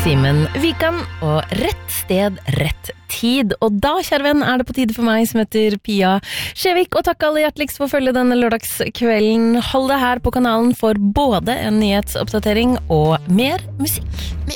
Simen Vikan, og rett sted, rett tid. Og da, kjære venn, det på tide for meg som heter Pia Skjevik, og takk alle hjerteligst for å følge denne lørdagskvelden. Hold deg her på kanalen for både en nyhetsoppdatering og mer musikk.